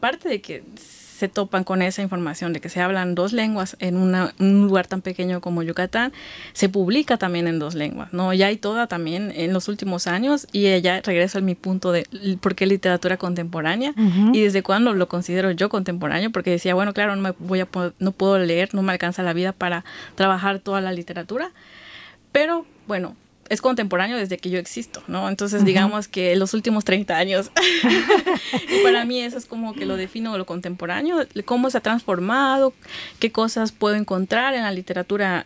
aparte de que se topan con esa información de que se hablan 2 lenguas en un lugar tan pequeño como Yucatán, se publica también en 2 lenguas, ¿no? Ya hay toda también en los últimos años, y ya regreso a mi punto de por qué literatura contemporánea y desde cuándo lo considero yo contemporáneo, porque decía, bueno, claro, no puedo leer, no me alcanza la vida para trabajar toda la literatura, pero bueno, es contemporáneo desde que yo existo, ¿no? Entonces, digamos que los últimos 30 años, y para mí eso es como que lo defino lo contemporáneo, cómo se ha transformado, qué cosas puedo encontrar en la literatura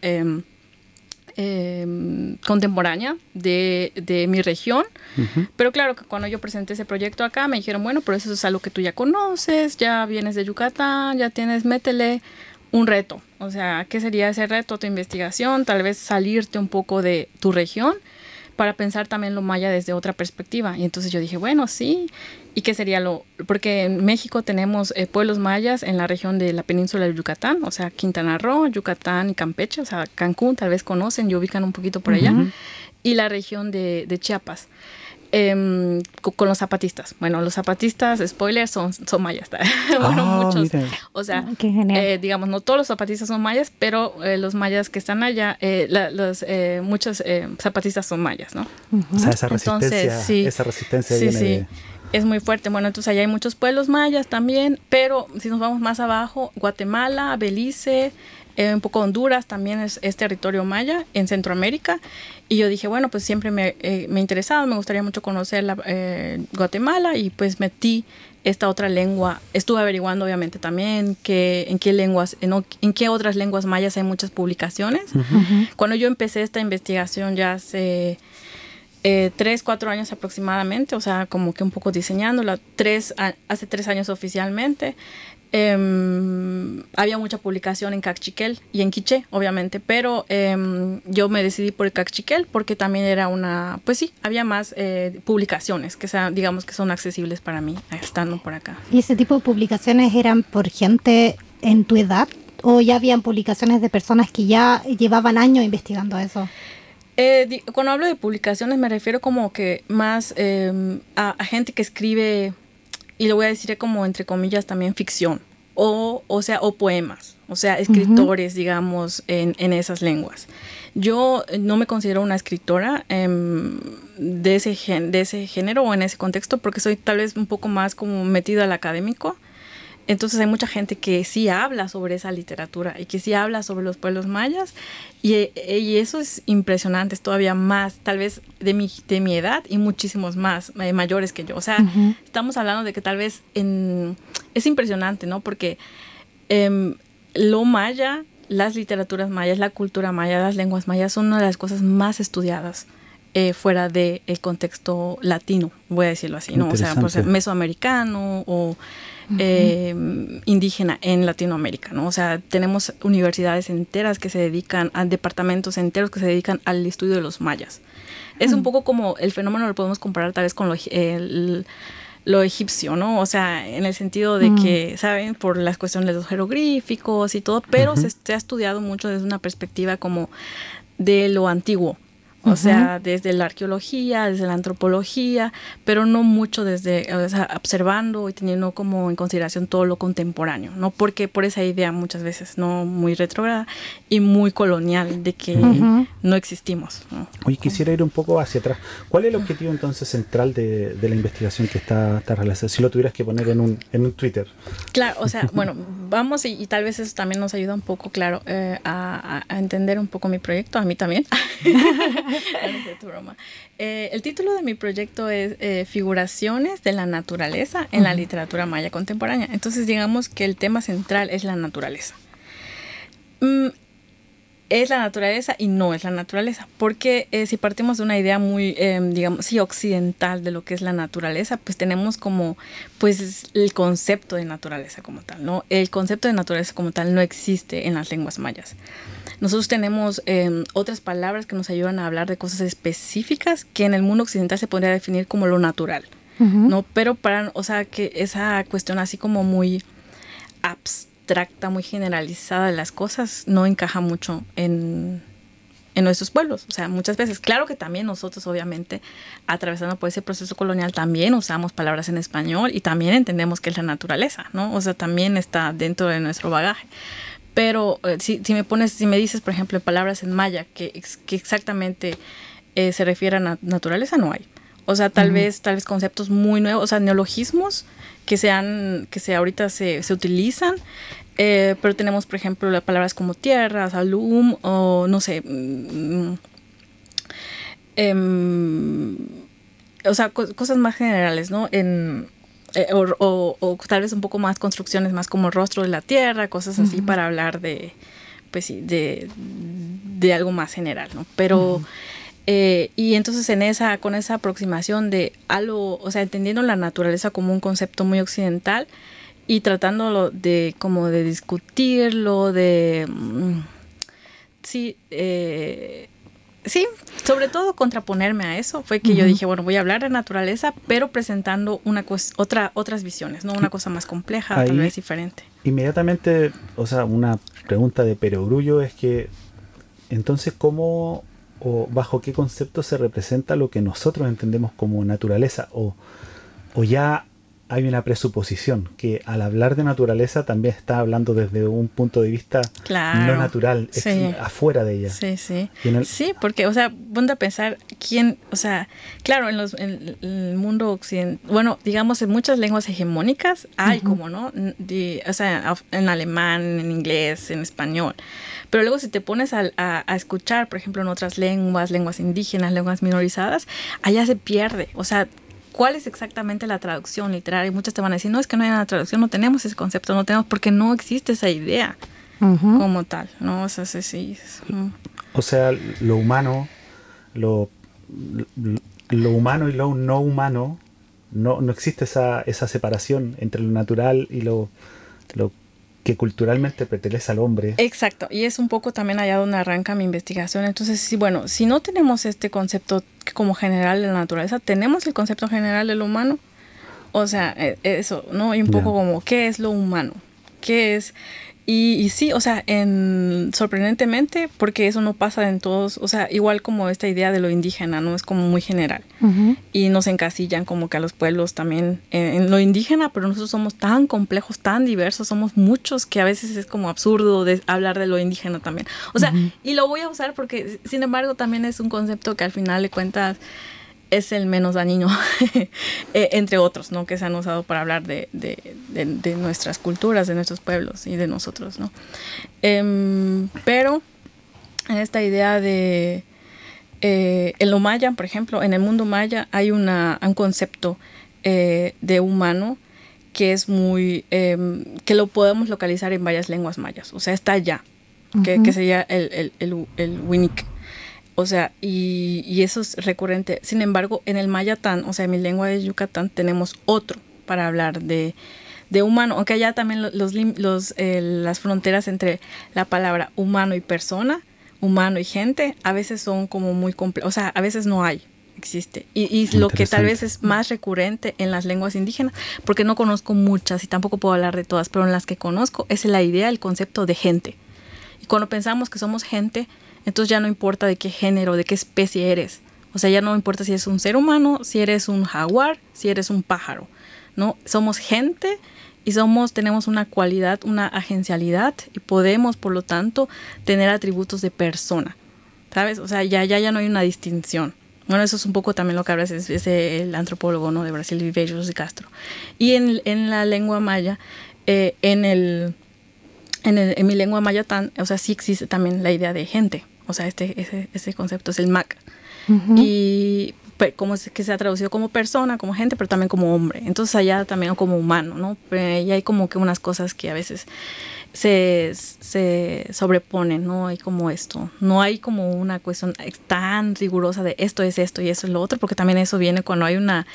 contemporánea de mi región. Pero claro, que cuando yo presenté ese proyecto acá, me dijeron, bueno, pero eso es algo que tú ya conoces, ya vienes de Yucatán, ya tienes, métele un reto. O sea, ¿qué sería ese reto? Tu investigación, tal vez salirte un poco de tu región para pensar también lo maya desde otra perspectiva. Y entonces yo dije, bueno, sí. ¿Y qué sería porque en México tenemos pueblos mayas en la región de la península de Yucatán, o sea, Quintana Roo, Yucatán y Campeche, o sea, Cancún, tal vez conocen y ubican un poquito por allá, y la región de Chiapas. Con los zapatistas. Bueno, los zapatistas, spoilers, son mayas. Bueno, muchos. Mira. O sea, digamos, no todos los zapatistas son mayas, pero los mayas que están allá, muchos zapatistas son mayas, ¿no? O sea, esa resistencia, entonces, sí, esa resistencia sí, viene sí. de... Es muy fuerte. Bueno, entonces allá hay muchos pueblos mayas también, pero si nos vamos más abajo, Guatemala, Belice, un poco Honduras también es territorio maya en Centroamérica. Y yo dije, bueno, pues siempre me interesaba, me gustaría mucho conocer Guatemala, y pues metí esta otra lengua. Estuve averiguando obviamente también en qué otras lenguas mayas hay muchas publicaciones. Cuando yo empecé esta investigación ya hace 3, 4 años aproximadamente, o sea, como que un poco diseñándola, hace 3 años oficialmente. Había mucha publicación en Cachiquel y en Quiché, obviamente, pero yo me decidí por el Cachiquel porque también era pues sí, había más publicaciones digamos que son accesibles para mí estando por acá. ¿Y ese tipo de publicaciones eran por gente en tu edad o ya habían publicaciones de personas que ya llevaban años investigando eso? Cuando hablo de publicaciones me refiero como que más a gente que escribe, y lo voy a decir como entre comillas también ficción, o poemas, o sea, escritores, digamos, en esas lenguas. Yo no me considero una escritora de ese género o en ese contexto, porque soy tal vez un poco más como metida al académico. Entonces hay mucha gente que sí habla sobre esa literatura y que sí habla sobre los pueblos mayas, y eso es impresionante, es todavía más tal vez de mi edad y muchísimos más mayores que yo. O sea, estamos hablando de que tal vez es impresionante, ¿no? Porque lo maya, las literaturas mayas, la cultura maya, las lenguas mayas son una de las cosas más estudiadas fuera del contexto latino, voy a decirlo así, ¿no? O sea, por ser mesoamericano o indígena en Latinoamérica, ¿no? O sea, tenemos universidades enteras que se dedican, a departamentos enteros que se dedican al estudio de los mayas. Es un poco como el fenómeno, lo podemos comparar tal vez con lo egipcio, ¿no? O sea, en el sentido de que, ¿saben? Por las cuestiones de los jeroglíficos y todo, pero se ha estudiado mucho desde una perspectiva como de lo antiguo. O sea, desde la arqueología, desde la antropología, pero no mucho desde, o sea, observando y teniendo como en consideración todo lo contemporáneo, ¿no? Porque por esa idea muchas veces, ¿no? Muy retrógrada y muy colonial de que no existimos, ¿no? Oye, quisiera ir un poco hacia atrás. ¿Cuál es el objetivo entonces central de la investigación que está realizada? Si lo tuvieras que poner en un Twitter. Claro, o sea, bueno, vamos y tal vez eso también nos ayuda un poco, claro, a entender un poco mi proyecto, a mí también. Tu broma. El título de mi proyecto es Figuraciones de la naturaleza en la literatura maya contemporánea. Entonces, digamos que el tema central es la naturaleza. Es la naturaleza y no es la naturaleza, porque si partimos de una idea muy, digamos, sí, occidental de lo que es la naturaleza, pues tenemos como, pues, el concepto de naturaleza como tal, ¿no? El concepto de naturaleza como tal no existe en las lenguas mayas. Nosotros tenemos otras palabras que nos ayudan a hablar de cosas específicas que en el mundo occidental se podría definir como lo natural, ¿no? Pero o sea, que esa cuestión así como muy abstracta, muy generalizada de las cosas no encaja mucho en nuestros pueblos. O sea, muchas veces, claro que también nosotros, obviamente, atravesando por ese proceso colonial, también usamos palabras en español y también entendemos que es la naturaleza, ¿no? O sea, también está dentro de nuestro bagaje. Pero si me dices, por ejemplo, palabras en maya que exactamente se refiere a naturaleza, no hay. O sea, tal vez conceptos muy nuevos, o sea, neologismos que ahorita se utilizan, pero tenemos, por ejemplo, las palabras como tierra, salum, o no sé, o sea, cosas más generales, ¿no? O tal vez un poco más construcciones más como rostro de la tierra, cosas así para hablar de, pues sí, de algo más general, ¿no? Pero y entonces con esa aproximación de algo, o sea, entendiendo la naturaleza como un concepto muy occidental y tratándolo como de discutirlo, sí, sobre todo contraponerme a eso, fue que yo dije, bueno, voy a hablar de naturaleza, pero presentando otras visiones, ¿no? Una cosa más compleja, Ahí, tal vez diferente. Inmediatamente, o sea, una pregunta de perogrullo es que, entonces, ¿cómo o bajo qué concepto se representa lo que nosotros entendemos como naturaleza? O ya hay una presuposición que al hablar de naturaleza también está hablando desde un punto de vista no natural, afuera de ella. Sí. Sí, porque, o sea, ponte a pensar o sea, claro, en el mundo occidental, bueno, digamos, en muchas lenguas hegemónicas hay como, ¿no? O sea, en alemán, en inglés, en español. Pero luego si te pones a escuchar, por ejemplo, en otras lenguas indígenas, lenguas minorizadas, allá se pierde, o sea, ¿cuál es exactamente la traducción literaria? Y muchos te van a decir, no, es que no hay una traducción, no tenemos ese concepto, no tenemos, porque no existe esa idea como tal, ¿no? O sea, sí. O sea, lo humano, lo humano y lo no humano, no existe esa separación entre lo natural y lo que culturalmente pertenece al hombre. Exacto, y es un poco también allá donde arranca mi investigación. Entonces, sí, bueno, si no tenemos este concepto como general de la naturaleza, tenemos el concepto general de lo humano, o sea, eso, ¿no? Y un poco como, ¿qué es lo humano? ¿Qué es? Y sí, o sea, sorprendentemente, porque eso no pasa en todos, o sea, igual como esta idea de lo indígena, ¿no? Es como muy general. Y nos encasillan como que a los pueblos también en lo indígena, pero nosotros somos tan complejos, tan diversos, somos muchos que a veces es como absurdo hablar de lo indígena también. O sea, y lo voy a usar porque, sin embargo, también es un concepto que al final de cuentas es el menos dañino, entre otros, ¿no? Que se han usado para hablar de nuestras culturas, de nuestros pueblos y de nosotros, ¿no? Pero en esta idea en lo maya, por ejemplo, en el mundo maya hay un concepto de humano que es muy, que lo podemos localizar en varias lenguas mayas, o sea, está allá, que sería el Winique. O sea, y eso es recurrente. Sin embargo, en el mayatán, o sea, en mi lengua de Yucatán, tenemos otro para hablar de humano. Aunque allá también las fronteras entre la palabra humano y persona, humano y gente, a veces son como muy complejas. O sea, a veces no existe. Y lo que tal vez es más recurrente en las lenguas indígenas, porque no conozco muchas y tampoco puedo hablar de todas, pero en las que conozco es la idea, el concepto de gente. Y cuando pensamos que somos gente, entonces ya no importa de qué género, de qué especie eres. O sea, ya no importa si eres un ser humano, si eres un jaguar, si eres un pájaro, ¿no? Somos gente y tenemos una cualidad, una agencialidad y podemos, por lo tanto, tener atributos de persona, ¿sabes? O sea, ya no hay una distinción. Bueno, eso es un poco también lo que habla es el antropólogo, ¿no? De Brasil, Viveiros de Castro. Y en la lengua maya, en mi lengua mayatán, o sea, sí existe también la idea de gente. O sea, ese concepto es el MAC. Y como que se ha traducido como persona, como gente, pero también como hombre. Entonces allá también como humano, ¿no? Y hay como que unas cosas que a veces se sobreponen, ¿no? Hay como esto. No hay como una cuestión tan rigurosa de esto es esto y eso es lo otro, porque también eso viene cuando hay una...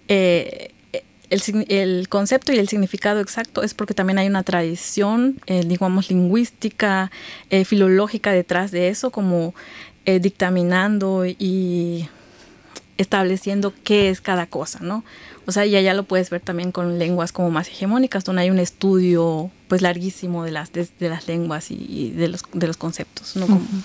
el concepto y el significado exacto es porque también hay una tradición, digamos, lingüística, filológica detrás de eso, como dictaminando y estableciendo qué es cada cosa, ¿no? O sea, y allá lo puedes ver también con lenguas como más hegemónicas, donde hay un estudio pues larguísimo de las lenguas y de los conceptos, ¿no? Como,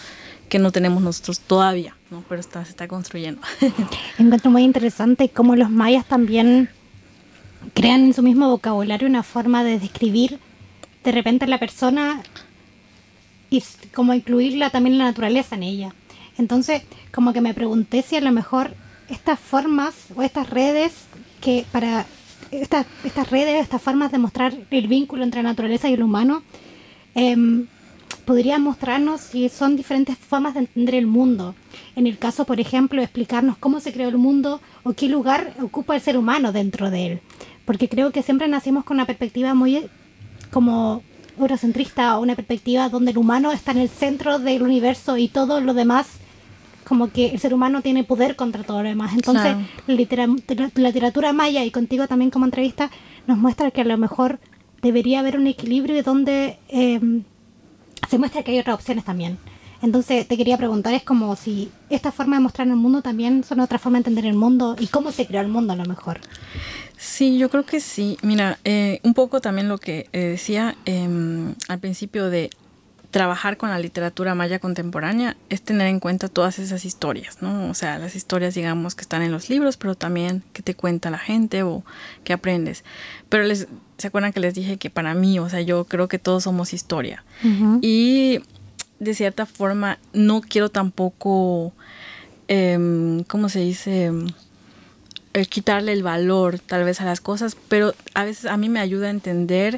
que no tenemos nosotros todavía, ¿no? Pero se está construyendo. Encuentro muy interesante cómo los mayas también crean en su mismo vocabulario una forma de describir de repente a la persona y como incluirla también la naturaleza en ella. Entonces, como que me pregunté si a lo mejor estas formas o estas redes que para estas redes, estas formas de mostrar el vínculo entre la naturaleza y el humano, podrían mostrarnos si son diferentes formas de entender el mundo. En el caso, por ejemplo, de explicarnos cómo se creó el mundo o qué lugar ocupa el ser humano dentro de él. Porque creo que siempre nacimos con una perspectiva muy como eurocentrista, o una perspectiva donde el humano está en el centro del universo y todo lo demás, como que el ser humano tiene poder contra todo lo demás. Entonces, claro, la literatura maya, y contigo también como entrevista, nos muestra que a lo mejor debería haber un equilibrio donde se muestra que hay otras opciones también. Entonces, te quería preguntar, es como si esta forma de mostrar el mundo también son otra forma de entender el mundo y cómo se creó el mundo a lo mejor. Sí, yo creo que sí. Mira, un poco también lo que decía al principio de trabajar con la literatura maya contemporánea es tener en cuenta todas esas historias, ¿no? O sea, las historias, digamos, que están en los libros, pero también que te cuenta la gente o que aprendes. Pero ¿se acuerdan que les dije que para mí, o sea, yo creo que todos somos historia? Uh-huh. Y de cierta forma no quiero tampoco, ¿cómo se dice? Quitarle el valor tal vez a las cosas, pero a veces a mí me ayuda a entender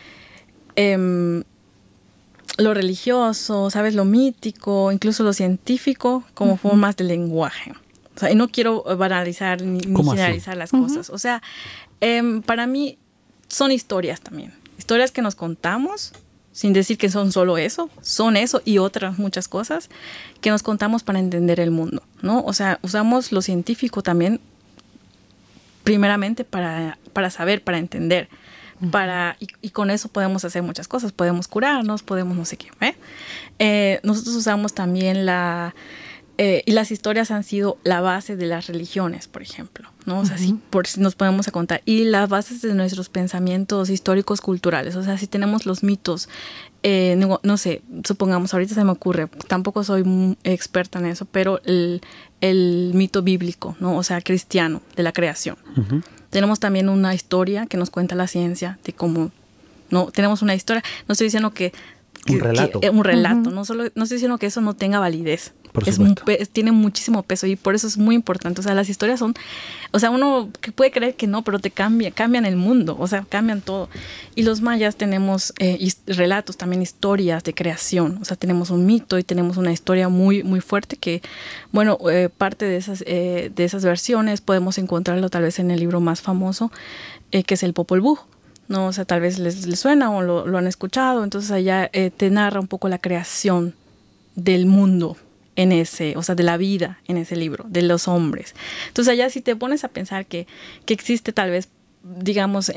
lo religioso, ¿sabes? Lo mítico, incluso lo científico, como formas de lenguaje. O sea, y no quiero banalizar ni generalizar las cosas. O sea, para mí son historias también. Historias que nos contamos, sin decir que son solo eso, son eso y otras muchas cosas que nos contamos para entender el mundo, ¿no? O sea, usamos lo científico también primeramente para saber, para entender. Y con eso podemos hacer muchas cosas, podemos curarnos, podemos no sé qué. Nosotros usamos también y las historias han sido la base de las religiones, por ejemplo, ¿no? O sea, si nos ponemos a contar, y las bases de nuestros pensamientos históricos culturales, o sea, si tenemos los mitos, no sé, supongamos, ahorita se me ocurre, tampoco soy muy experta en eso, pero el mito bíblico, ¿no? O sea, cristiano, de la creación. Uh-huh. Tenemos también una historia que nos cuenta la ciencia de cómo, no, tenemos una historia, no estoy diciendo que un relato. Un relato, no estoy diciendo que eso no tenga validez. Tiene muchísimo peso y por eso es muy importante. O sea, las historias son, o sea, uno que puede creer que no, pero cambian el mundo, o sea, cambian todo. Y los mayas tenemos relatos, también historias de creación. O sea, tenemos un mito y tenemos una historia muy, muy fuerte que, bueno, parte de esas versiones podemos encontrarlo tal vez en el libro más famoso, que es el Popol Vuh. No, o sea, tal vez les suena o lo han escuchado. Entonces allá te narra un poco la creación del mundo o sea, de la vida en ese libro, de los hombres. Entonces allá si te pones a pensar que existe tal vez, digamos,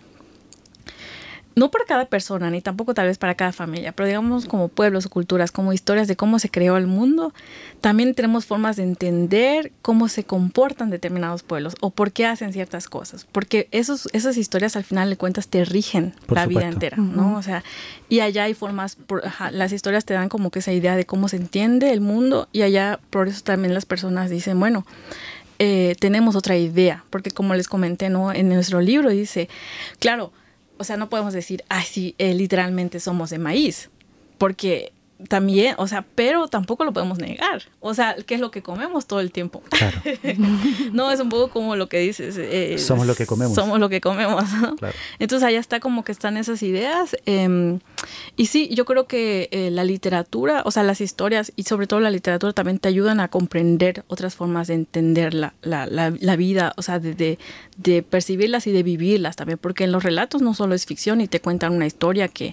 no para cada persona, ni tampoco tal vez para cada familia, pero digamos como pueblos o culturas, como historias de cómo se creó el mundo, también tenemos formas de entender cómo se comportan determinados pueblos o por qué hacen ciertas cosas. Porque esas historias al final de cuentas te rigen la vida entera, ¿no? O sea, y allá hay formas, las historias te dan como que esa idea de cómo se entiende el mundo y allá por eso también las personas dicen, bueno, tenemos otra idea, porque como les comenté, ¿no? En nuestro libro dice, claro, o sea, no podemos decir, sí, literalmente somos de maíz, porque también, o sea, pero tampoco lo podemos negar. O sea, ¿qué es lo que comemos todo el tiempo? Claro. No, es un poco como lo que dices. Somos lo que comemos. Somos lo que comemos, ¿no? Claro. Entonces, allá está como que están esas ideas. Y sí, yo creo que la literatura, o sea, las historias y sobre todo la literatura también te ayudan a comprender otras formas de entender la vida, o sea, de percibirlas y de vivirlas también. Porque en los relatos no solo es ficción y te cuentan una historia que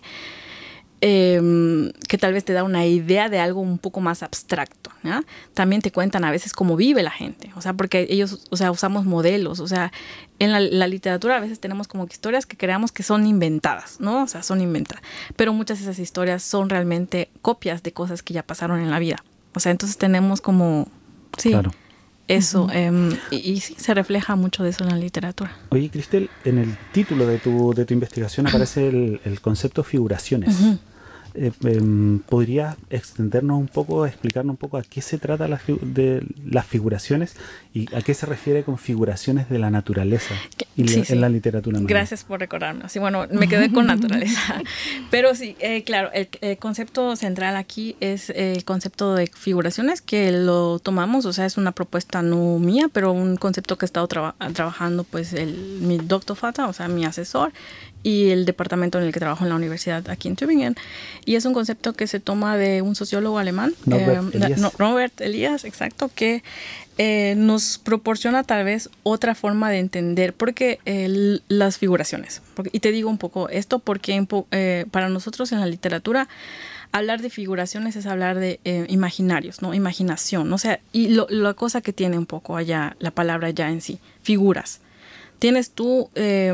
tal vez te da una idea de algo un poco más abstracto, ¿ya? También te cuentan a veces cómo vive la gente, o sea, porque ellos, o sea, usamos modelos, o sea, en la literatura a veces tenemos como que historias que creamos que son inventadas, ¿no? O sea, son inventadas, pero muchas de esas historias son realmente copias de cosas que ya pasaron en la vida, o sea, entonces tenemos como, sí, claro, eso, y sí, se refleja mucho de eso en la literatura. Oye, Cristel, en el título de tu investigación aparece el concepto figuraciones. Uh-huh. ¿podrías extendernos un poco, explicarnos un poco a qué se trata de las figuraciones y a qué se refiere con figuraciones de la naturaleza en la literatura? Gracias por recordarme. Sí, bueno, me quedé con naturaleza. Pero sí, claro, el concepto central aquí es el concepto de figuraciones, que lo tomamos, o sea, es una propuesta no mía, pero un concepto que he estado trabajando pues mi doctor Fata, o sea, mi asesor, y el departamento en el que trabajo en la universidad aquí en Tübingen. Y es un concepto que se toma de un sociólogo alemán, Norbert Elias, exacto, que nos proporciona tal vez otra forma de entender porque las figuraciones. Y te digo un poco esto porque para nosotros en la literatura hablar de figuraciones es hablar de imaginarios, ¿no? Imaginación, o sea, y la cosa que tiene un poco allá, la palabra ya en sí, figuras. Tienes tú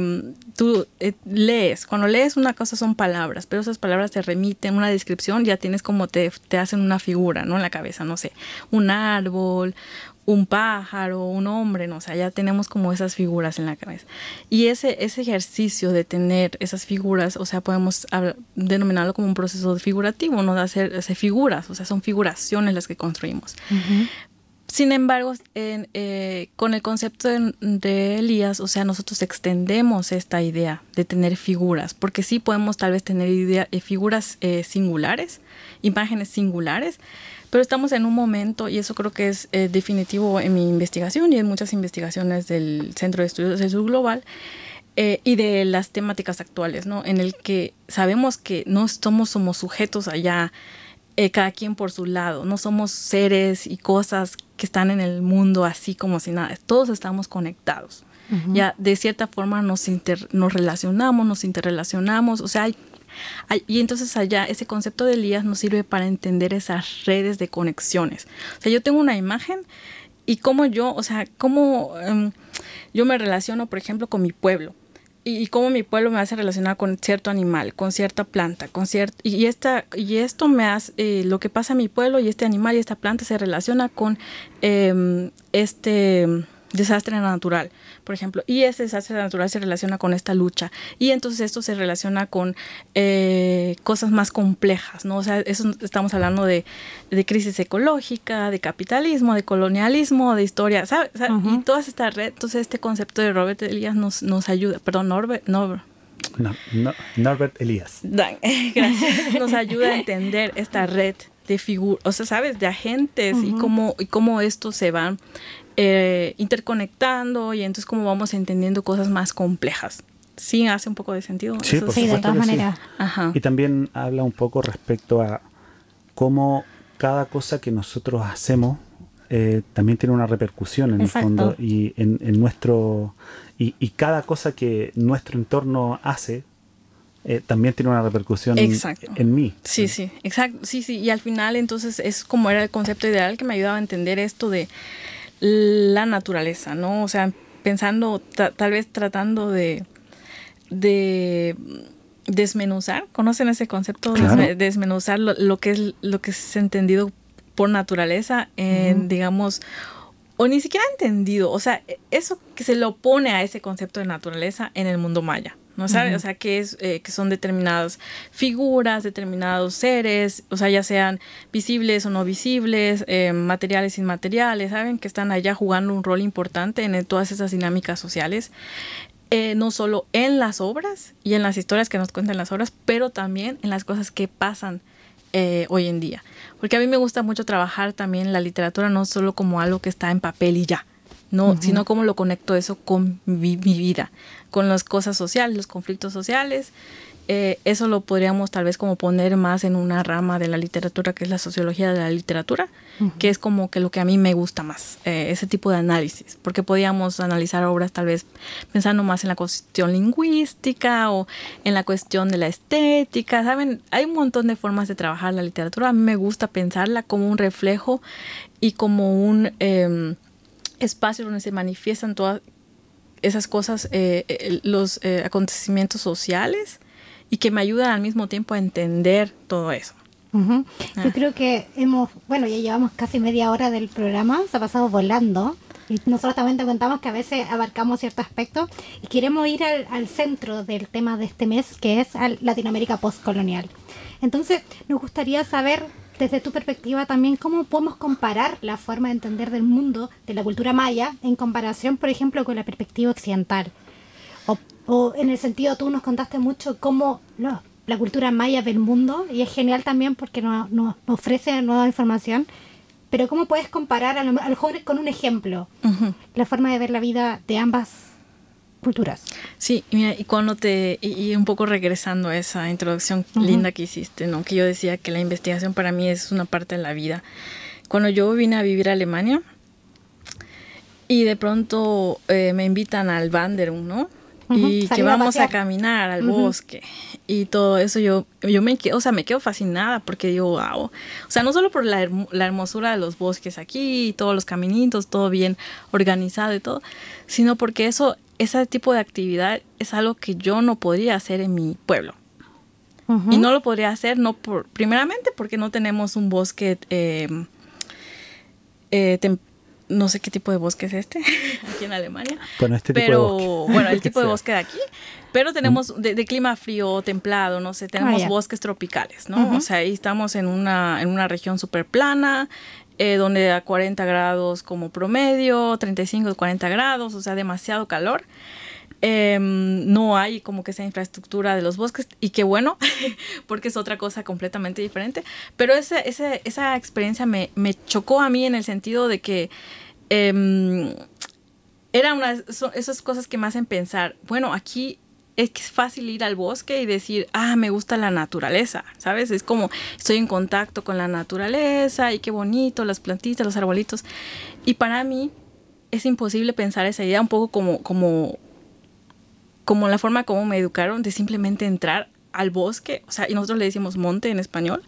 lees, cuando lees una cosa son palabras, pero esas palabras te remiten una descripción, ya tienes como te hacen una figura, ¿no? En la cabeza, no sé, un árbol, un pájaro, un hombre, no sé, ya tenemos como esas figuras en la cabeza. Y ese ejercicio de tener esas figuras, o sea, podemos denominarlo como un proceso figurativo, ¿no? De hacer figuras, o sea, son figuraciones las que construimos. Uh-huh. Sin embargo, con el concepto de Elías, o sea, nosotros extendemos esta idea de tener figuras, porque sí podemos tal vez tener figuras singulares, imágenes singulares, pero estamos en un momento, y eso creo que es definitivo en mi investigación y en muchas investigaciones del Centro de Estudios del Sur Global, y de las temáticas actuales, ¿no? En el que sabemos que no somos sujetos allá, cada quien por su lado, no somos seres y cosas que están en el mundo así como si nada, todos estamos conectados. Uh-huh. Ya de cierta forma nos relacionamos, nos interrelacionamos, o sea, y entonces allá ese concepto de Elías nos sirve para entender esas redes de conexiones. O sea, yo tengo una imagen y cómo yo me relaciono, por ejemplo, con mi pueblo. Y cómo mi pueblo me hace relacionar con cierto animal, con cierta planta, y esto me hace, lo que pasa en mi pueblo y este animal y esta planta se relaciona con este desastre natural, por ejemplo, y ese desastre natural se relaciona con esta lucha, y entonces esto se relaciona con cosas más complejas, ¿no? O sea, eso estamos hablando de crisis ecológica, de capitalismo, de colonialismo, de historia, ¿sabes? Uh-huh. Y toda esta red, entonces este concepto de Robert Elias nos ayuda, perdón, Norbert Elias. Gracias. Nos ayuda a entender esta red de figuras, o sea, ¿sabes? De agentes. Uh-huh. y cómo estos se van interconectando, y entonces cómo vamos entendiendo cosas más complejas. ¿Sí hace un poco de sentido? Sí, por supuesto, de todas maneras. Sí. Ajá. Y también habla un poco respecto a cómo cada cosa que nosotros hacemos también tiene una repercusión en el fondo, y en nuestro y cada cosa que nuestro entorno hace también tiene una repercusión en mí. Sí, exacto. Sí, y al final entonces es como era el concepto ideal que me ayudaba a entender esto de la naturaleza, ¿no? O sea, pensando, tal vez tratando de desmenuzar, ¿conocen ese concepto? Claro. Desmenuzar lo que es entendido por naturaleza, digamos, o ni siquiera entendido, o sea, eso que se le opone a ese concepto de naturaleza en el mundo maya, ¿no sabes? Uh-huh. O sea, que son determinadas figuras, determinados seres, o sea, ya sean visibles o no visibles, materiales, inmateriales, ¿saben? Que están allá jugando un rol importante en todas esas dinámicas sociales, no solo en las obras y en las historias que nos cuentan las obras, pero también en las cosas que pasan hoy en día. Porque a mí me gusta mucho trabajar también la literatura no solo como algo que está en papel y ya, ¿no? Uh-huh. Sino cómo lo conecto eso con mi vida, con las cosas sociales, los conflictos sociales. Eso lo podríamos tal vez como poner más en una rama de la literatura que es la sociología de la literatura, uh-huh. que es como que lo que a mí me gusta más, ese tipo de análisis, porque podíamos analizar obras tal vez pensando más en la cuestión lingüística o en la cuestión de la estética, ¿saben? Hay un montón de formas de trabajar la literatura. A mí me gusta pensarla como un reflejo y como un espacio donde se manifiestan todas esas cosas, los acontecimientos sociales, y que me ayudan al mismo tiempo a entender todo eso. Uh-huh. Yo creo que ya llevamos casi media hora del programa, se ha pasado volando, Y nosotros también te contamos que a veces abarcamos ciertos aspectos y queremos ir al centro del tema de este mes, que es Latinoamérica postcolonial. Entonces, nos gustaría saber, desde tu perspectiva también, cómo podemos comparar la forma de entender del mundo, de la cultura maya, en comparación, por ejemplo, con la perspectiva occidental. O en el sentido, tú nos contaste mucho cómo la cultura maya ve el mundo, y es genial también porque nos ofrece nueva información. Pero ¿cómo puedes comparar a lo mejor con un ejemplo la forma de ver la vida de ambas culturas? Sí, mira, y un poco regresando a esa introducción linda que hiciste, ¿no? Que yo decía que la investigación para mí es una parte de la vida. Cuando yo vine a vivir a Alemania y de pronto me invitan al Wanderung, ¿no? Y que vamos a caminar al bosque y todo eso, yo me quedo fascinada porque digo, wow. O sea, no solo por la hermosura de los bosques aquí, todos los caminitos, todo bien organizado y todo, sino porque ese tipo de actividad es algo que yo no podría hacer en mi pueblo. Y no lo podría hacer, primeramente porque no tenemos un bosque no sé qué tipo de bosque es aquí en Alemania. Bueno, tipo de bosque. Bueno, el tipo de bosque de aquí. Pero tenemos de clima frío, templado, no sé, tenemos bosques tropicales, ¿no? O sea, ahí estamos en una región súper plana, donde a 40 grados como promedio, 35, 40 grados, o sea, demasiado calor. No hay como que esa infraestructura de los bosques, y qué bueno, porque es otra cosa completamente diferente. Pero esa experiencia me chocó a mí en el sentido de que esas cosas que me hacen pensar, bueno, aquí es fácil ir al bosque y decir, me gusta la naturaleza, ¿sabes? Es como estoy en contacto con la naturaleza y qué bonito, las plantitas, los arbolitos. Y para mí es imposible pensar esa idea un poco como la forma como me educaron de simplemente entrar al bosque, o sea, y nosotros le decimos monte en español,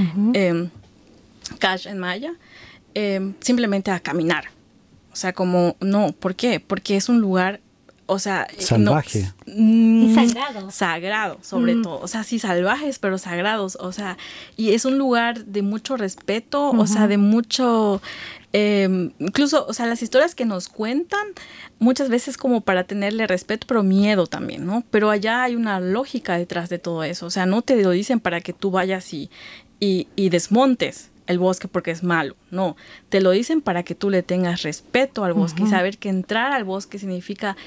cash en maya, simplemente a caminar. O sea, ¿por qué? Porque es un lugar, o sea... salvaje. Y sagrado. Sagrado, sobre todo. O sea, sí, salvajes, pero sagrados. O sea, y es un lugar de mucho respeto, o sea, de mucho... incluso, o sea, las historias que nos cuentan muchas veces como para tenerle respeto, pero miedo también, ¿no? Pero allá hay una lógica detrás de todo eso. O sea, no te lo dicen para que tú vayas y desmontes el bosque porque es malo. No, te lo dicen para que tú le tengas respeto al bosque y saber que entrar al bosque significa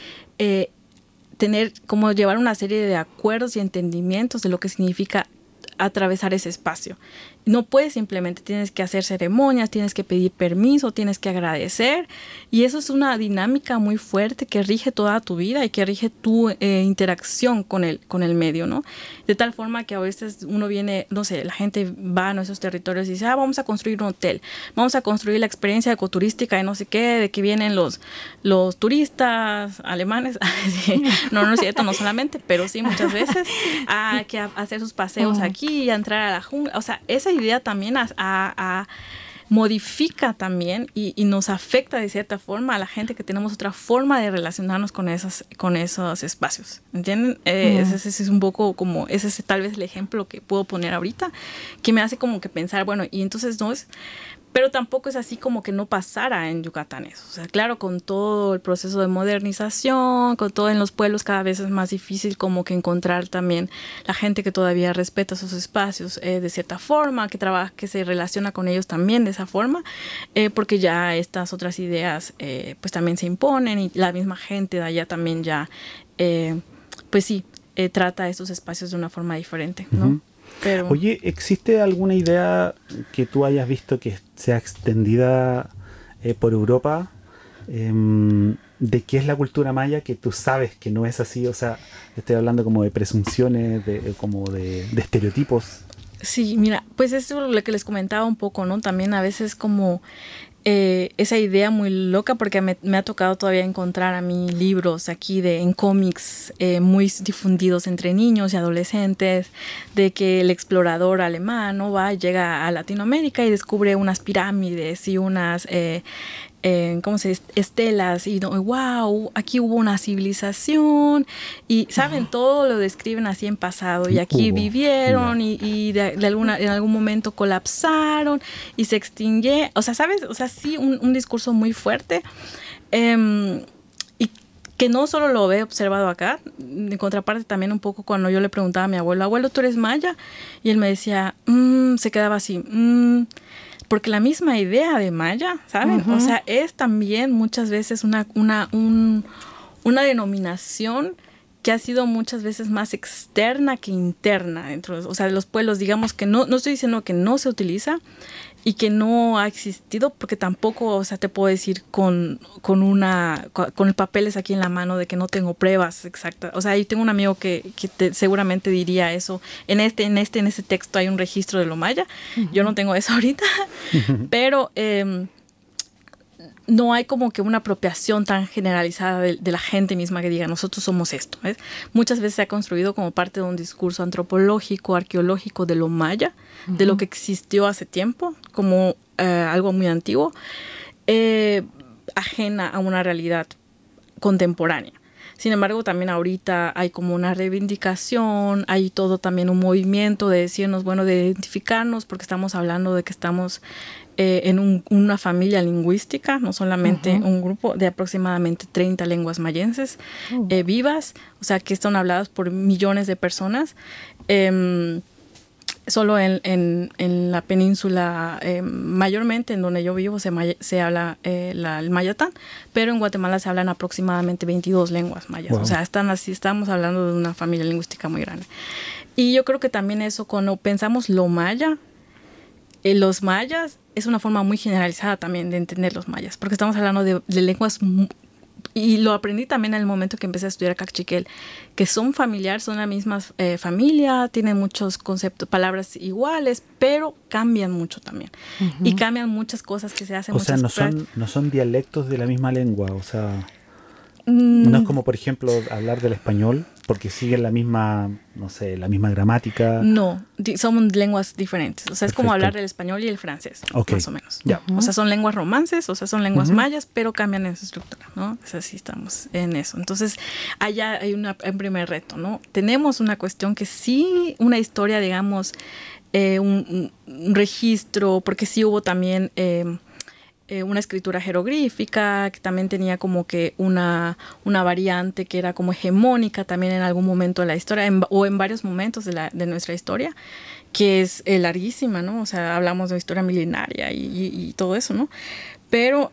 llevar una serie de acuerdos y entendimientos de lo que significa atravesar ese espacio. No puedes simplemente, tienes que hacer ceremonias, tienes que pedir permiso, tienes que agradecer, y eso es una dinámica muy fuerte que rige toda tu vida y que rige tu interacción con el medio, ¿no? De tal forma que a veces uno viene, no sé, la gente va a nuestros territorios y dice, vamos a construir un hotel, vamos a construir la experiencia ecoturística de no sé qué, de que vienen los turistas alemanes, no es cierto, no solamente, pero sí muchas veces, a hacer sus paseos aquí, a entrar a la jungla, o sea, esa idea también modifica también y nos afecta de cierta forma a la gente que tenemos otra forma de relacionarnos con esos espacios, ¿entienden? Ese es un poco como, ese es tal vez el ejemplo que puedo poner ahorita, que me hace como que pensar, bueno, y entonces no es... Pero tampoco es así como que no pasara en Yucatán eso. O sea, claro, con todo el proceso de modernización, con todo en los pueblos cada vez es más difícil como que encontrar también la gente que todavía respeta sus espacios de cierta forma, que trabaja, que se relaciona con ellos también de esa forma, porque ya estas otras ideas pues también se imponen y la misma gente de allá también ya, pues sí, trata estos espacios de una forma diferente, ¿no? Pero... Oye, ¿existe alguna idea que tú hayas visto que sea extendida por Europa de qué es la cultura maya que tú sabes que no es así? O sea, estoy hablando como de presunciones, como de estereotipos. Sí, mira, pues eso es lo que les comentaba un poco, ¿no? También a veces como esa idea muy loca, porque me ha tocado todavía encontrar a mí libros aquí en cómics muy difundidos entre niños y adolescentes, de que el explorador alemán, ¿no? llega a Latinoamérica y descubre unas pirámides y unas... estelas y wow, aquí hubo una civilización y saben, todo lo describen así en pasado y aquí vivieron y en algún momento colapsaron y se extinguieron, o sea, ¿sabes? O sea, sí, un discurso muy fuerte, Y que no solo lo he observado acá, de contraparte también un poco cuando yo le preguntaba a mi abuelo, abuelo, ¿tú eres maya? Y él me decía, se quedaba así, porque la misma idea de maya, ¿saben? O sea, es también muchas veces una denominación que ha sido muchas veces más externa que interna dentro, o sea, de los pueblos, digamos que no estoy diciendo que no se utiliza y que no ha existido, porque tampoco, o sea, te puedo decir con el papeles aquí en la mano de que no tengo pruebas exactas. O sea, yo tengo un amigo que seguramente diría eso. En ese texto hay un registro de lo maya. Yo no tengo eso ahorita, pero no hay como que una apropiación tan generalizada de la gente misma que diga, nosotros somos esto, ¿ves? Muchas veces se ha construido como parte de un discurso antropológico, arqueológico de lo maya, de lo que existió hace tiempo, como algo muy antiguo, ajena a una realidad contemporánea. Sin embargo, también ahorita hay como una reivindicación, hay todo también un movimiento de decirnos, bueno, de identificarnos, porque estamos hablando de que estamos en una familia lingüística, no solamente un grupo de aproximadamente 30 lenguas mayenses vivas, o sea, que están habladas por millones de personas. Solo en la península, mayormente en donde yo vivo, se habla el mayatán, pero en Guatemala se hablan aproximadamente 22 lenguas mayas. Wow. O sea, estamos hablando de una familia lingüística muy grande. Y yo creo que también eso, cuando pensamos lo maya, los mayas es una forma muy generalizada también de entender los mayas, porque estamos hablando de lenguas, y lo aprendí también en el momento que empecé a estudiar Cachiquel, que son familiares, son la misma familia, tienen muchos conceptos, palabras iguales, pero cambian mucho también. Y cambian muchas cosas que se hacen. O sea, no son dialectos de la misma lengua, o sea, no es como, por ejemplo, hablar del español, porque siguen la misma, no sé, la misma gramática. No, son lenguas diferentes. O sea, es como hablar del español y el francés, más o menos. Yeah. O sea, son lenguas romances, o sea, son lenguas mayas, pero cambian en su estructura, ¿no? Es así, estamos en eso. Entonces, allá hay un primer reto, ¿no? Tenemos una cuestión que sí, una historia, digamos, un registro, porque sí hubo también una escritura jeroglífica, que también tenía como que una variante que era como hegemónica también en algún momento de la historia, o en varios momentos de nuestra historia, que es larguísima, ¿no? O sea, hablamos de historia milenaria y todo eso, ¿no? Pero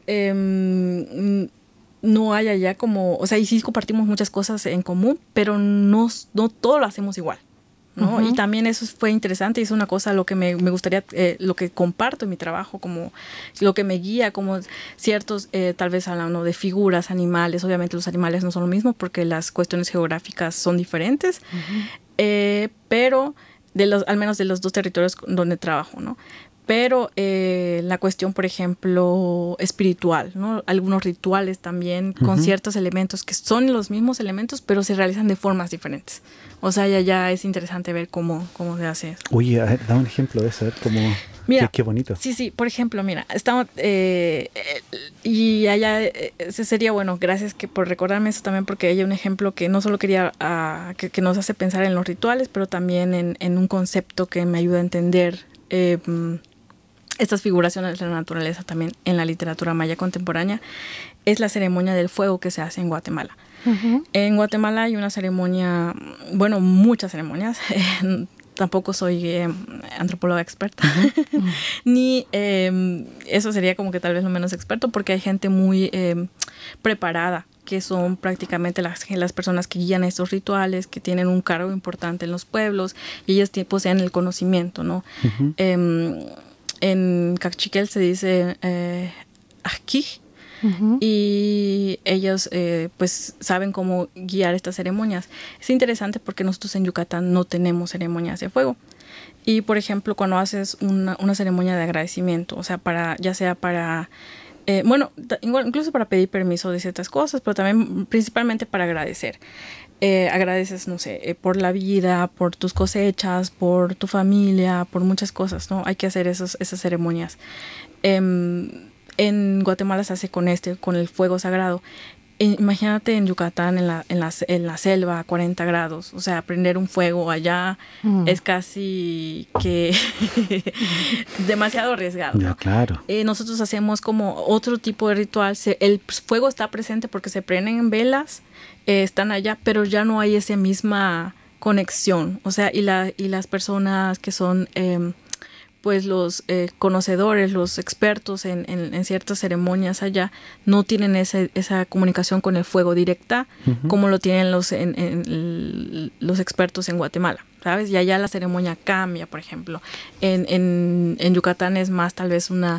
no hay allá como, o sea, y sí compartimos muchas cosas en común, pero no todo lo hacemos igual, ¿no? Y también eso fue interesante y es una cosa lo que me gustaría, lo que comparto en mi trabajo, como lo que me guía, como ciertos, tal vez hablando de figuras, animales. Obviamente los animales no son lo mismo porque las cuestiones geográficas son diferentes, pero al menos de los dos territorios donde trabajo, ¿no? Pero la cuestión, por ejemplo, espiritual, ¿no? Algunos rituales también con ciertos elementos que son los mismos elementos, pero se realizan de formas diferentes. O sea, ya es interesante ver cómo se hace eso. Oye, a ver, da un ejemplo de eso, a ver cómo... Mira, qué bonito. Sí, por ejemplo, mira, estamos... y allá sería bueno, gracias por recordarme eso también, porque hay un ejemplo que no solo quería que nos hace pensar en los rituales, pero también en un concepto que me ayuda a entender estas figuraciones de la naturaleza también en la literatura maya contemporánea. Es la ceremonia del fuego que se hace en Guatemala. En Guatemala hay una ceremonia, bueno, muchas ceremonias. Tampoco soy antropóloga experta, ni eso sería como que tal vez lo menos experto, porque hay gente muy preparada, que son prácticamente las personas que guían estos rituales, que tienen un cargo importante en los pueblos, y ellas poseen el conocimiento, ¿no? En Cachiquel se dice aquí, y ellos pues saben cómo guiar estas ceremonias. Es interesante porque nosotros en Yucatán no tenemos ceremonias de fuego. Y por ejemplo, cuando haces una ceremonia de agradecimiento, o sea, ya sea para bueno, incluso para pedir permiso de ciertas cosas, pero también principalmente para agradecer. Agradeces, no sé, por la vida, por tus cosechas, por tu familia, por muchas cosas, ¿no? Hay que hacer esas ceremonias. En Guatemala se hace con el fuego sagrado. Imagínate en Yucatán, en la selva, a 40 grados. O sea, prender un fuego allá es casi que demasiado arriesgado, ¿no? Ya, claro. Nosotros hacemos como otro tipo de ritual. El fuego está presente porque se prenden velas, están allá, pero ya no hay esa misma conexión. O sea, y las personas que son... pues los conocedores, los expertos en ciertas ceremonias allá no tienen esa comunicación con el fuego directa como lo tienen los expertos en Guatemala, ¿sabes? Y allá la ceremonia cambia, por ejemplo. En Yucatán es más tal vez un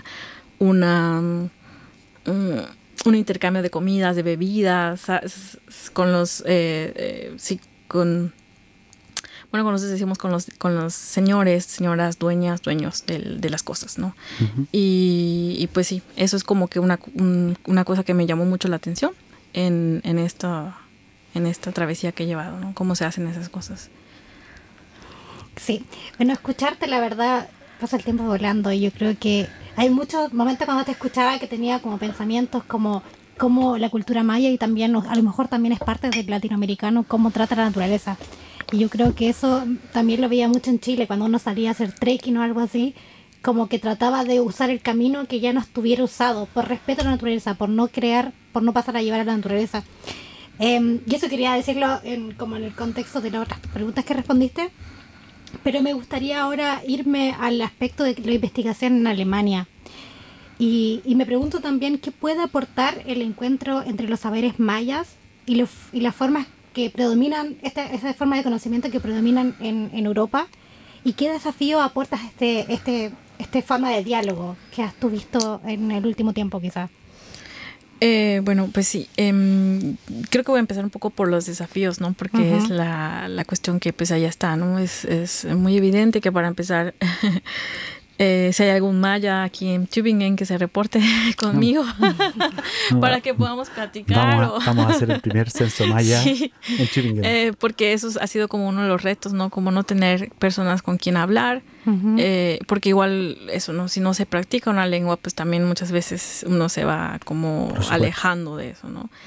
intercambio de comidas, de bebidas, ¿sabes? Con los... sí, con... Bueno, nosotros decimos con los señores, señoras, dueñas, dueños de las cosas, ¿no? Y pues sí, eso es como que una cosa que me llamó mucho la atención en esta travesía que he llevado, ¿no? Cómo se hacen esas cosas. Sí, bueno, escucharte la verdad pasa el tiempo volando y yo creo que hay muchos momentos cuando te escuchaba que tenía como pensamientos como la cultura maya y también a lo mejor también es parte del latinoamericano cómo trata la naturaleza. Y yo creo que eso también lo veía mucho en Chile, cuando uno salía a hacer trekking o algo así, como que trataba de usar el camino que ya no estuviera usado, por respeto a la naturaleza, por no pasar a llevar a la naturaleza. Y eso quería decirlo como en el contexto de las otras preguntas que respondiste, pero me gustaría ahora irme al aspecto de la investigación en Alemania. Y me pregunto también qué puede aportar el encuentro entre los saberes mayas y las formas que predominan, esa forma de conocimiento que predominan en Europa, y qué desafío aportas esta forma de diálogo que has tú visto en el último tiempo quizás. Bueno, pues sí, creo que voy a empezar un poco por los desafíos, ¿no? Porque es la cuestión que pues allá está, ¿no? Es muy evidente que para empezar... si hay algún maya aquí en Tübingen que se reporte conmigo para que podamos platicar. Vamos a hacer el primer censo maya sí. En Tübingen. Porque eso ha sido como uno de los retos, ¿no? Como no tener personas con quien hablar. Porque igual eso, ¿no? Si no se practica una lengua, pues también muchas veces uno se va como alejando de eso, ¿no?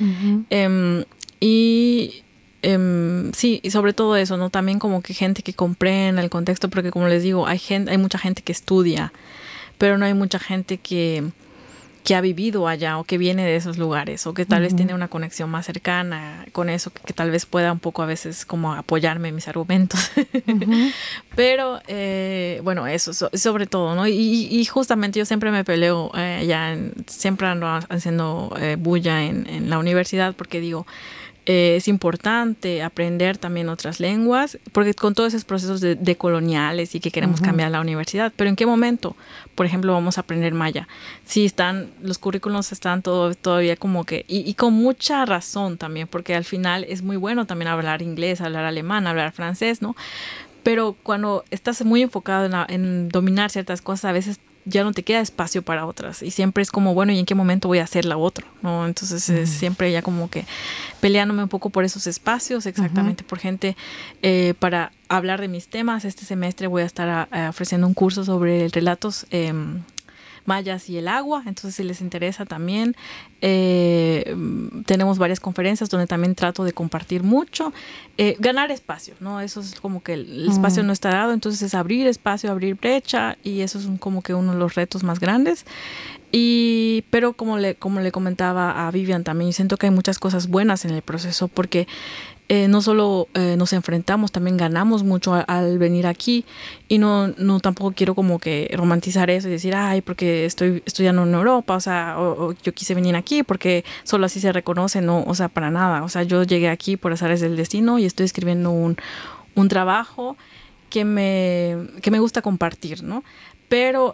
Sí, y sobre todo eso, ¿no? También como que gente que comprenda el contexto, porque como les digo, hay mucha gente que estudia, pero no hay mucha gente que ha vivido allá o que viene de esos lugares o que tal vez tiene una conexión más cercana con eso, que tal vez pueda un poco a veces como apoyarme en mis argumentos. Pero, bueno, eso sobre todo, ¿no? Y justamente yo siempre me peleo siempre ando haciendo bulla en la universidad porque digo, es importante aprender también otras lenguas, porque con todos esos procesos de coloniales y que queremos cambiar la universidad, pero ¿en qué momento, por ejemplo, vamos a aprender maya? Si los currículos están todavía como que, y con mucha razón también, porque al final es muy bueno también hablar inglés, hablar alemán, hablar francés, ¿no? Pero cuando estás muy enfocado en dominar ciertas cosas, a veces ya no te queda espacio para otras y siempre es como, bueno, ¿y en qué momento voy a hacer la otra? ¿No? Entonces siempre ya como que peleándome un poco por esos espacios, exactamente por gente para hablar de mis temas. Este semestre voy a estar ofreciendo un curso sobre relatos mayas y el agua, entonces si les interesa también, tenemos varias conferencias donde también trato de compartir mucho, ganar espacio, ¿no? Eso es como que el espacio no está dado, entonces es abrir espacio, abrir brecha, y eso es como que uno de los retos más grandes. Pero como le comentaba a Vivian también, siento que hay muchas cosas buenas en el proceso porque no solo nos enfrentamos, también ganamos mucho al venir aquí, y no tampoco quiero como que romantizar eso y decir, ay, porque estoy estudiando en Europa, o sea, o yo quise venir aquí porque solo así se reconoce, no, o sea, para nada. O sea, yo llegué aquí por azares del destino y estoy escribiendo un trabajo que me gusta compartir, ¿no? Pero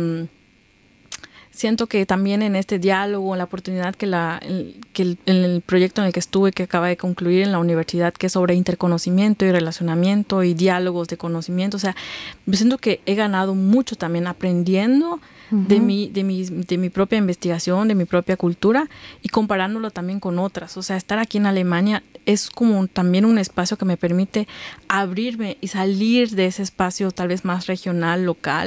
siento que también en este diálogo, la oportunidad que el proyecto en el que estuve, que acaba de concluir en la universidad, que es sobre interconocimiento y relacionamiento y diálogos de conocimiento, o sea, yo siento que he ganado mucho también aprendiendo de mi propia investigación, de mi propia cultura, y comparándolo también con otras. O sea, estar aquí en Alemania es como también un espacio que me permite abrirme y salir de ese espacio tal vez más regional, local,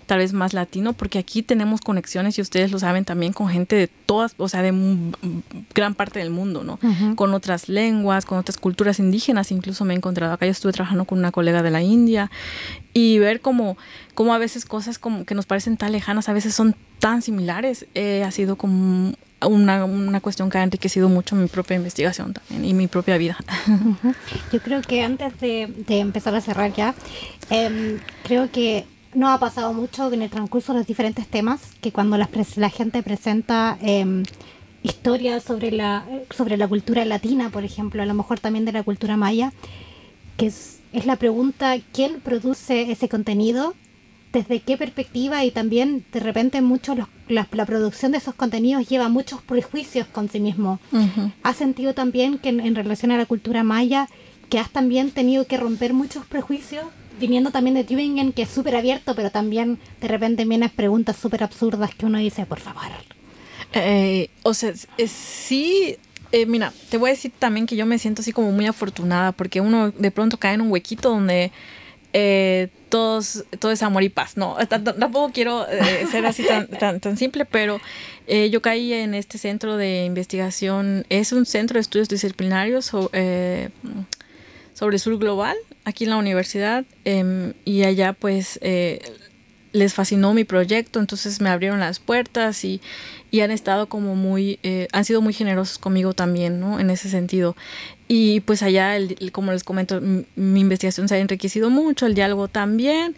tal vez más latino, porque aquí tenemos conexiones, y ustedes lo saben también, con gente de todas, o sea, de gran parte del mundo, ¿no? Con otras lenguas, con otras culturas indígenas, incluso me he encontrado acá. Yo estuve trabajando con una colega de la India, y ver cómo a veces cosas como que nos parecen tan lejanas, a veces son tan similares, ha sido como una cuestión que ha enriquecido mucho mi propia investigación también y mi propia vida. Yo creo que antes de empezar a cerrar ya, creo que nos ha pasado mucho en el transcurso de los diferentes temas, que cuando la gente presenta historias sobre la cultura latina, por ejemplo, a lo mejor también de la cultura maya, que es la pregunta: ¿quién produce ese contenido? ¿Desde qué perspectiva? Y también de repente la producción de esos contenidos lleva muchos prejuicios con sí mismo. ¿Has sentido también que en relación a la cultura maya, que has también tenido que romper muchos prejuicios, viniendo también de Tübingen, que es súper abierto, pero también de repente vienen preguntas súper absurdas que uno dice, por favor? O sea, sí... mira, te voy a decir también que yo me siento así como muy afortunada, porque uno de pronto cae en un huequito donde todo es amor y paz. No, tampoco quiero ser así tan simple, pero yo caí en este centro de investigación. Es un centro de estudios disciplinarios sobre sur global, aquí en la universidad, y allá pues les fascinó mi proyecto, entonces me abrieron las puertas y han estado como han sido muy generosos conmigo también, ¿no? En ese sentido. Y pues allá, como les comento, mi investigación se ha enriquecido mucho, el diálogo también,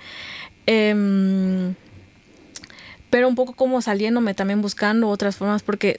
pero un poco como saliéndome también, buscando otras formas, porque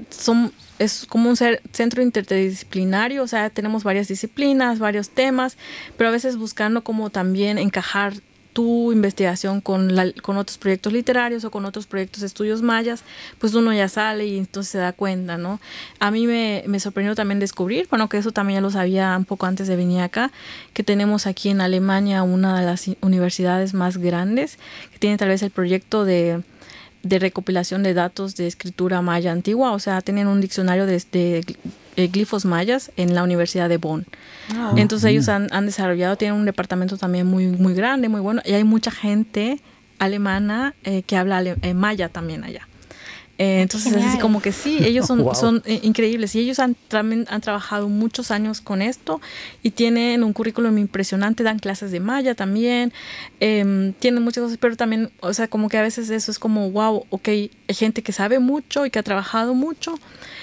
es como un centro interdisciplinario, o sea, tenemos varias disciplinas, varios temas, pero a veces buscando como también encajar tu investigación con otros proyectos literarios o con otros proyectos de estudios mayas, pues uno ya sale y entonces se da cuenta, ¿no? A mí me sorprendió también descubrir, bueno, que eso también ya lo sabía un poco antes de venir acá, que tenemos aquí en Alemania una de las universidades más grandes, que tiene tal vez el proyecto de recopilación de datos de escritura maya antigua, o sea, tienen un diccionario de glifos mayas en la Universidad de Bonn. Entonces ellos han desarrollado, tienen un departamento también muy, muy grande, muy bueno, y hay mucha gente alemana que habla maya también allá. Entonces es así como que sí, ellos son increíbles, y ellos también han trabajado muchos años con esto y tienen un currículum impresionante, dan clases de maya también, tienen muchas cosas, pero también, o sea, como que a veces eso es como wow, ok, hay gente que sabe mucho y que ha trabajado mucho,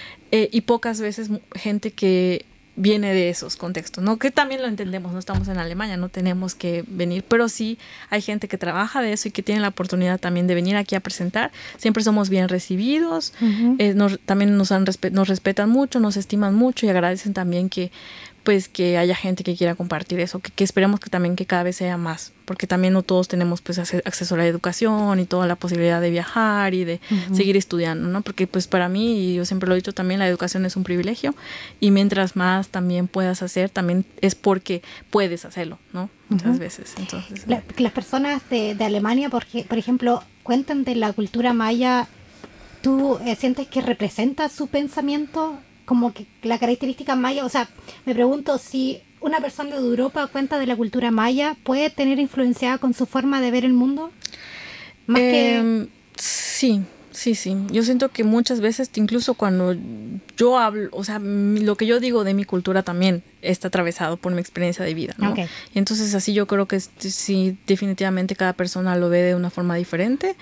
y pocas veces gente que viene de esos contextos, ¿no? Que también lo entendemos, no estamos en Alemania, no tenemos que venir, pero sí hay gente que trabaja de eso y que tiene la oportunidad también de venir aquí a presentar. Siempre somos bien recibidos, también nos respetan mucho, nos estiman mucho y agradecen también que haya gente que quiera compartir eso, que esperemos que también que cada vez sea más, porque también no todos tenemos pues acceso a la educación y toda la posibilidad de viajar y de seguir estudiando, ¿no? Porque pues para mí, y yo siempre lo he dicho también, la educación es un privilegio, y mientras más también puedas hacer, también es porque puedes hacerlo, ¿no? Muchas veces. Entonces, las personas de Alemania, por ejemplo, cuentan de la cultura maya. ¿Tú sientes que representa su pensamiento? Como que la característica maya, o sea, me pregunto si una persona de Europa cuenta de la cultura maya, ¿puede tener influenciada con su forma de ver el mundo? Más que... Sí. Yo siento que muchas veces, incluso cuando yo hablo, o sea, lo que yo digo de mi cultura también está atravesado por mi experiencia de vida, ¿no? Okay. Y entonces así yo creo que sí, definitivamente cada persona lo ve de una forma diferente.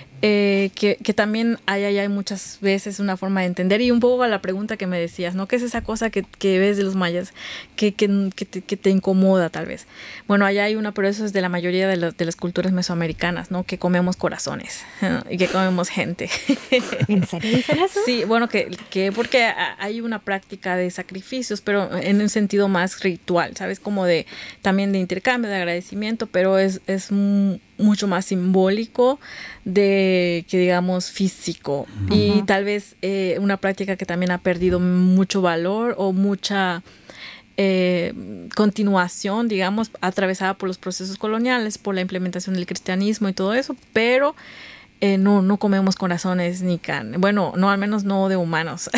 Que también hay muchas veces una forma de entender, y un poco a la pregunta que me decías, ¿no? ¿Qué es esa cosa que ves de los mayas que te incomoda tal vez? Bueno, allá hay una, pero eso es de la mayoría de las culturas mesoamericanas, ¿no? Que comemos corazones, ¿no? Y que comemos gente. ¿En serio dicen eso? Sí, bueno, porque hay una práctica de sacrificios, pero en un sentido más ritual, ¿sabes? Como también de intercambio, de agradecimiento, pero es mucho más simbólico que digamos físico. Y tal vez una práctica que también ha perdido mucho valor o mucha continuación, digamos, atravesada por los procesos coloniales, por la implementación del cristianismo y todo eso, pero no comemos corazones ni carne. Bueno, no, al menos no de humanos.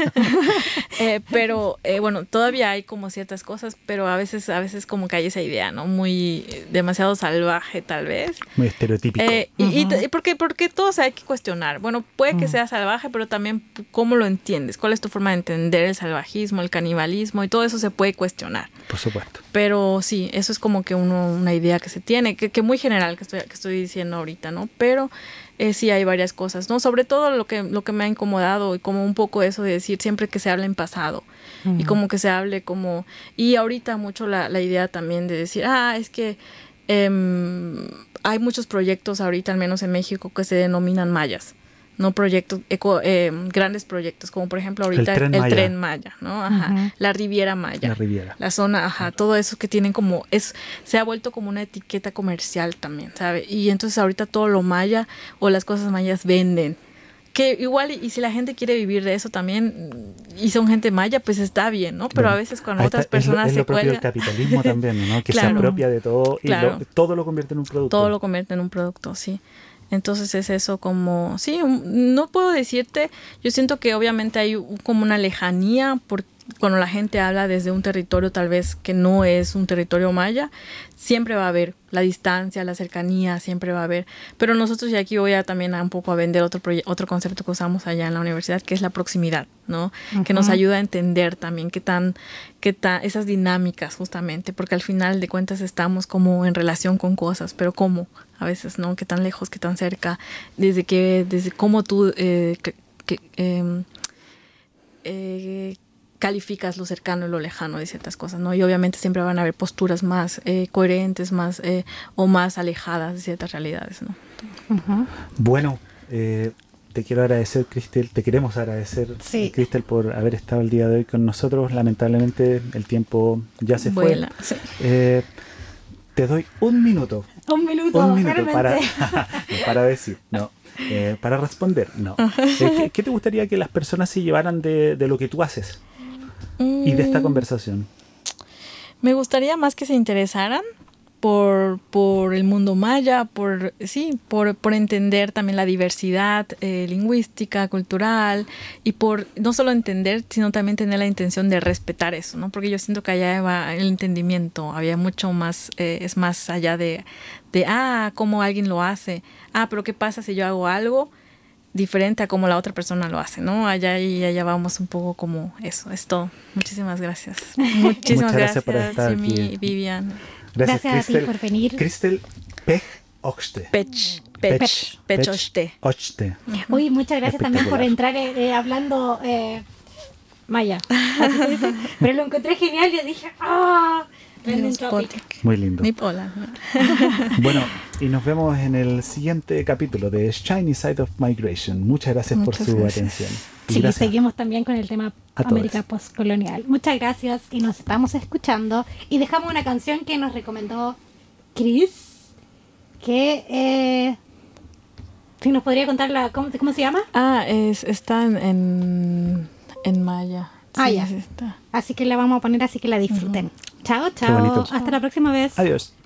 Pero bueno, todavía hay como ciertas cosas, pero a veces como que hay esa idea, ¿no? Muy demasiado salvaje tal vez. Muy estereotípico. Y porque todo se hay que cuestionar. Bueno, puede que sea salvaje, pero también cómo lo entiendes, cuál es tu forma de entender el salvajismo, el canibalismo, y todo eso se puede cuestionar. Por supuesto. Pero sí, eso es como que una idea que se tiene, que muy general que estoy diciendo ahorita, ¿no? Pero sí hay varias cosas, ¿no? Sobre todo lo que me ha incomodado y como un poco eso de decir siempre que se habla en pasado y como que se hable como... Y ahorita mucho la idea también de decir, es que hay muchos proyectos ahorita, al menos en México, que se denominan mayas. No proyectos, grandes proyectos, como por ejemplo ahorita el Tren Maya, ¿no? Ajá. La Riviera Maya. La Riviera. La zona, todo eso que tienen como, se ha vuelto como una etiqueta comercial también, ¿sabe? Y entonces ahorita todo lo maya o las cosas mayas venden. Que igual, y si la gente quiere vivir de eso también, y son gente maya, pues está bien, ¿no? Pero a veces cuando otras personas es lo propio del capitalismo también, ¿no? Que se apropia de todo y todo lo convierte en un producto. Todo lo convierte en un producto, sí. Entonces es eso como, sí, no puedo decirte, yo siento que obviamente hay como una lejanía cuando la gente habla desde un territorio tal vez que no es un territorio maya, siempre va a haber la distancia, la cercanía, siempre va a haber. Pero nosotros, y aquí voy también un poco a vender otro concepto que usamos allá en la universidad, que es la proximidad, ¿no? Uh-huh. Que nos ayuda a entender también qué tan esas dinámicas justamente, porque al final de cuentas estamos como en relación con cosas, pero ¿cómo? A veces, ¿no? Qué tan lejos, qué tan cerca, desde cómo tú calificas lo cercano y lo lejano de ciertas cosas, ¿no? Y obviamente siempre van a haber posturas más coherentes, o más alejadas de ciertas realidades, ¿no? Uh-huh. Bueno, te quiero agradecer, Cristel, te queremos agradecer, sí, Cristel, por haber estado el día de hoy con nosotros. Lamentablemente el tiempo ya se fue. Sí. Te doy un minuto para decir, no. Para responder, no. ¿Qué te gustaría que las personas se llevaran de lo que tú haces y de esta conversación? Me gustaría más que se interesaran por el mundo maya, por entender también la diversidad lingüística, cultural, y por no solo entender, sino también tener la intención de respetar eso, ¿no? Porque yo siento que allá va el entendimiento, había mucho más, es más allá de cómo alguien lo hace, pero ¿qué pasa si yo hago algo diferente a como la otra persona lo hace, ¿no? Allá vamos un poco como eso, es todo. Muchísimas gracias. Muchísimas gracias por estar aquí, Vivian. Gracias a ti por venir. Cristel Pech-Ochte. Pech-Ochte. Uy, muchas gracias también por entrar hablando maya. Así se dice. Pero lo encontré genial y dije, muy lindo. Hola. Bueno, y nos vemos en el siguiente capítulo de Shiny Side of Migration. Muchas gracias por su atención. Sí, seguimos también con el tema América postcolonial. Muchas gracias y nos estamos escuchando. Y dejamos una canción que nos recomendó Chris, que si nos podría contar ¿cómo se llama? Está en maya. Sí, ya. Así que la vamos a poner, así que la disfruten. Chao. Hasta la próxima vez. Adiós.